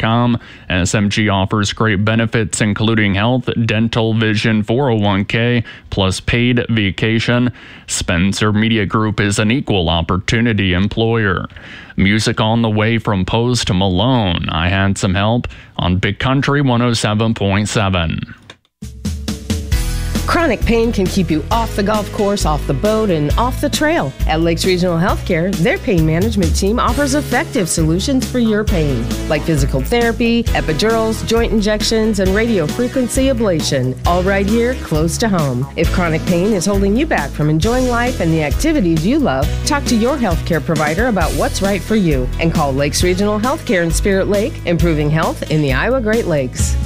SMG.com. SMG offers great benefits including health, dental, vision, 401k, plus paid vacation. Spencer Media Group is an equal opportunity employer. Music on the way from Post Malone. I Had Some Help on Big Country 107.7. Chronic pain can keep you off the golf course, off the boat, and off the trail. At Lakes Regional Healthcare, their pain management team offers effective solutions for your pain, like physical therapy, epidurals, joint injections, and radiofrequency ablation, all right here close to home. If chronic pain is holding you back from enjoying life and the activities you love, talk to your healthcare provider about what's right for you and call Lakes Regional Healthcare in Spirit Lake, improving health in the Iowa Great Lakes.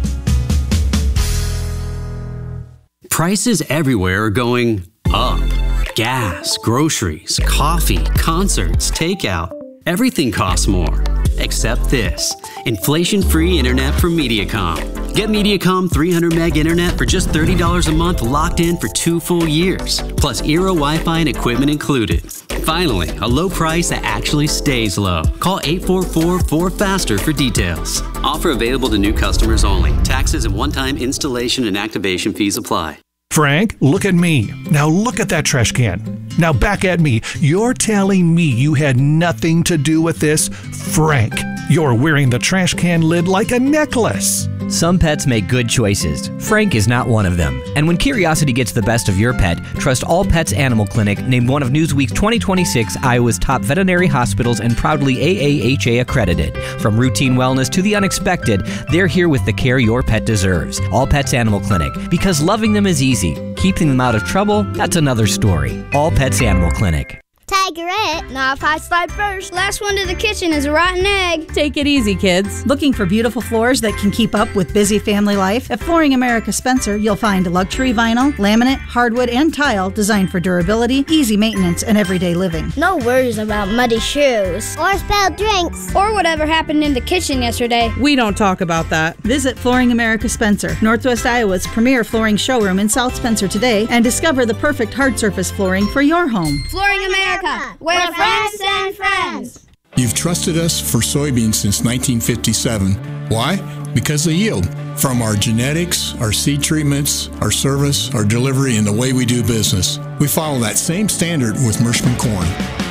Prices everywhere are going up. Gas, groceries, coffee, concerts, takeout. Everything costs more. Except this. Inflation-free internet from Mediacom. Get Mediacom 300 meg internet for just $30 a month, locked in for 2 full years. Plus Eero Wi-Fi and equipment included. Finally, a low price that actually stays low. Call 844-4FASTER for details. Offer available to new customers only. Taxes and one-time installation and activation fees apply. Frank, look at me. Now look at that trash can. Now back at me. You're telling me you had nothing to do with this? Frank, you're wearing the trash can lid like a necklace. Some pets make good choices. Frank is not one of them. And when curiosity gets the best of your pet, trust All Pets Animal Clinic, named one of Newsweek's 2026 Iowa's top veterinary hospitals and proudly AAHA accredited. From routine wellness to the unexpected, they're here with the care your pet deserves. All Pets Animal Clinic, because loving them is easy. Keeping them out of trouble, that's another story. All Pets Animal Clinic. Tigerette, not if I slide first. Last one to the kitchen is a rotten egg. Take it easy, kids. Looking for beautiful floors that can keep up with busy family life? At Flooring America Spencer, you'll find luxury vinyl, laminate, hardwood, and tile designed for durability, easy maintenance, and everyday living. No worries about muddy shoes. Or spilled drinks. Or whatever happened in the kitchen yesterday. We don't talk about that. Visit Flooring America Spencer, Northwest Iowa's premier flooring showroom in South Spencer today, and discover the perfect hard surface flooring for your home. Flooring America, where friends send friends. You've trusted us for soybeans since 1957. Why? Because they yield. From our genetics, our seed treatments, our service, our delivery, and the way we do business. We follow that same standard with Merschman corn.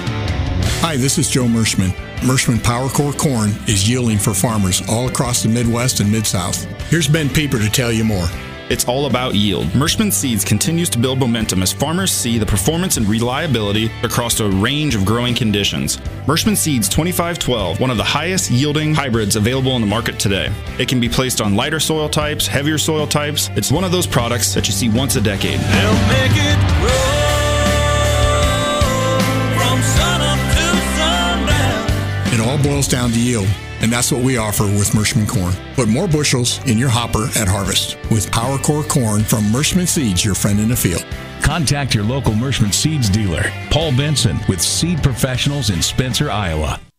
Hi, this is Joe Merschman. Merschman PowerCore corn is yielding for farmers all across the Midwest and Mid-South. Here's Ben Pieper to tell you more. It's all about yield. Merschman Seeds continues to build momentum as farmers see the performance and reliability across a range of growing conditions. Merschman Seeds 2512, one of the highest yielding hybrids available in the market today. It can be placed on lighter soil types, heavier soil types. It's one of those products that you see once a decade. They'll make it grow from sun up to sundown. It all boils down to yield. And that's what we offer with Merschman corn. Put more bushels in your hopper at harvest with PowerCore corn from Merschman Seeds, your friend in the field. Contact your local Merschman Seeds dealer, Paul Benson, with Seed Professionals in Spencer, Iowa.